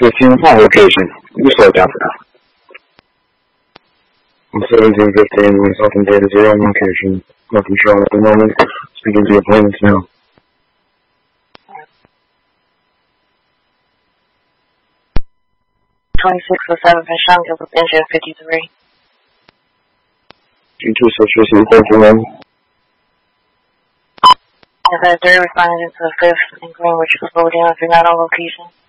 15, location. You slow it down for now. I'm 1715, Southern Data 0 on location. Nothing showing at the moment. Speaking to your appointments now. 2607 Vashanga with engine 53. G26 received, thank you, ma'am. I've had 3 responding to the 5th in Greenwich. Slow down if you're not on location.